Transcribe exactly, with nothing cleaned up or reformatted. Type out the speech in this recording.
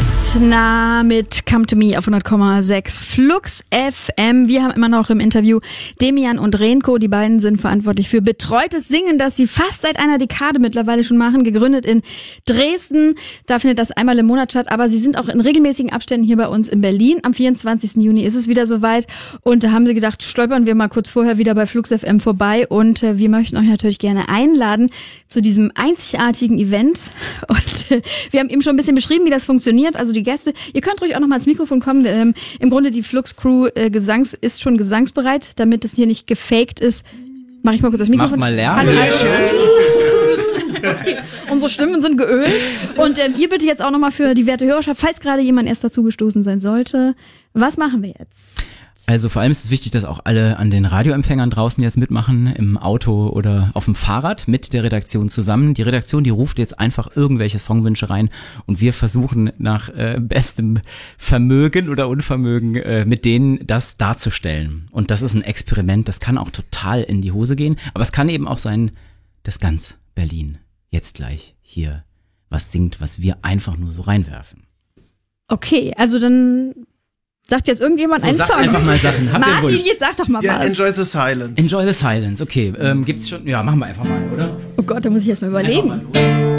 Etna mit Come to Me auf hundert Komma sechs Flux F M. Wir haben immer noch im Interview Demian und Renko. Die beiden sind verantwortlich für betreutes Singen, das sie fast seit einer Dekade mittlerweile schon machen. Gegründet in Dresden. Da findet das einmal im Monat statt. Aber sie sind auch in regelmäßigen Abständen hier bei uns in Berlin. Am vierundzwanzigsten Juni ist es wieder soweit. Und da haben sie gedacht, stolpern wir mal kurz vorher wieder bei Flux F M vorbei. Und äh, wir möchten euch natürlich gerne einladen zu diesem einzigartigen Event. Und äh, wir haben eben schon ein bisschen beschrieben, wie das funktioniert. Also die Gäste, ihr könnt ruhig auch noch mal ans Mikrofon kommen. Ähm, Im Grunde die Flux Crew äh, Gesangs ist schon gesangsbereit, damit es hier nicht gefaked ist. Mach ich mal kurz das Mikrofon. Mach mal Lärm. Hallo. Okay. Unsere Stimmen sind geölt. Und ähm, ihr bitte jetzt auch noch mal für die werte Hörerschaft, falls gerade jemand erst dazugestoßen sein sollte, was machen wir jetzt? Also vor allem ist es wichtig, dass auch alle an den Radioempfängern draußen jetzt mitmachen, im Auto oder auf dem Fahrrad mit der Redaktion zusammen. Die Redaktion, die ruft jetzt einfach irgendwelche Songwünsche rein und wir versuchen nach äh, bestem Vermögen oder Unvermögen äh, mit denen das darzustellen. Und das ist ein Experiment, das kann auch total in die Hose gehen, aber es kann eben auch sein, dass ganz Berlin jetzt gleich hier was singt, was wir einfach nur so reinwerfen. Okay, also dann sagt jetzt irgendjemand so, einen sagt Song. Einfach mal Sachen. Habt ihr Martin, jetzt sag doch mal ja, was. Enjoy the Silence. Enjoy the Silence, okay. Ähm, gibt's schon? Ja, machen wir einfach mal, oder? Oh Gott, da muss ich erst mal überlegen.